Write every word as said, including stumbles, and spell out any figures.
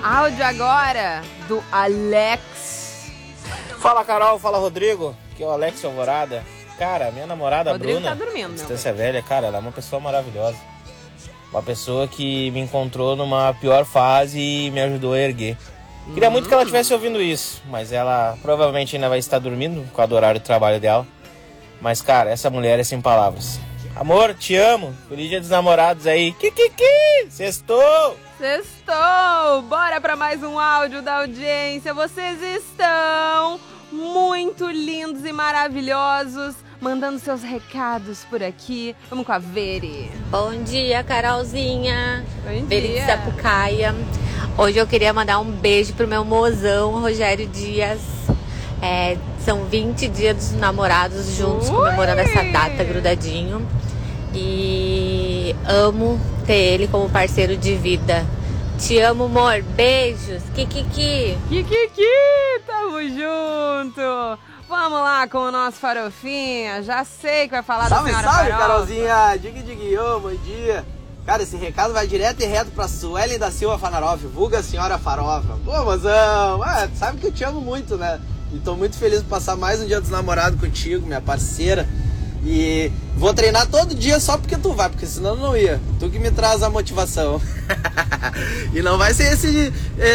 Áudio agora do Alex. Fala, Carol, fala, Rodrigo, que é o Alex Alvorada. Cara, minha namorada, Rodrigo Bruna, tá dormindo, Distância Velha, cara, ela é uma pessoa maravilhosa. Uma pessoa que me encontrou numa pior fase e me ajudou a erguer. Queria muito que ela estivesse ouvindo isso, mas ela provavelmente ainda vai estar dormindo por causa do horário de trabalho dela. Mas, cara, essa mulher é sem palavras. Amor, te amo. Feliz Dia dos Namorados aí. Kikiki! Sextou! Sextou! Bora pra mais um áudio da audiência. Vocês estão muito lindos e maravilhosos, mandando seus recados por aqui. Vamos com a Veri. Bom dia, Carolzinha. Bom Veri dia. de Sapucaia. Hoje eu queria mandar um beijo pro meu mozão, Rogério Dias. É, são vinte dias dos namorados juntos, Ui! comemorando essa data grudadinho. E amo ter ele como parceiro de vida. Te amo, amor. Beijos. Kikiki. Kikiki, tamo junto. Vamos lá com o nosso farofinha. Já sei que vai falar Salve, da senhora salve, Farofa. Carolzinha! Diga, diga, ô, bom dia! Cara, esse recado vai direto e reto pra Suelen da Silva Fanaroff, vulga senhora Farofa. Pô, mozão! Ah, sabe que eu te amo muito, né? E tô muito feliz de passar mais um dia dos namorados contigo, minha parceira. E vou treinar todo dia só porque tu vai, porque senão eu não ia. Tu que me traz a motivação. E não vai ser esse...